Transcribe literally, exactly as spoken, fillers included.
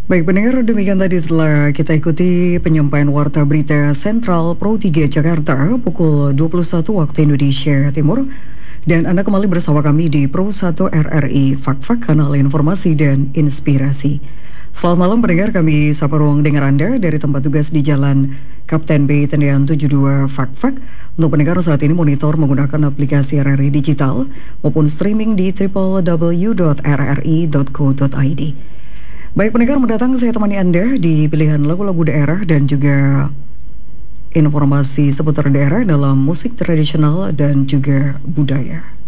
Baik pendengar, demikian tadi setelah kita ikuti penyampaian Warta Berita Sentral Pro tiga Jakarta pukul dua puluh satu waktu Indonesia Timur. Dan Anda kembali bersama kami di Pro satu R R I Fak-Fak, kanal informasi dan inspirasi. Selamat malam pendengar, kami sapa ruang dengar Anda dari tempat tugas di Jalan Kapten B Tendian tujuh puluh dua Fak-Fak. Untuk pendengar saat ini monitor menggunakan aplikasi R R I Digital maupun streaming di w w w dot r r i dot co dot i d. Baik pendengar, mendatang saya temani Anda di pilihan lagu-lagu daerah dan juga informasi seputar daerah dalam musik tradisional dan juga budaya.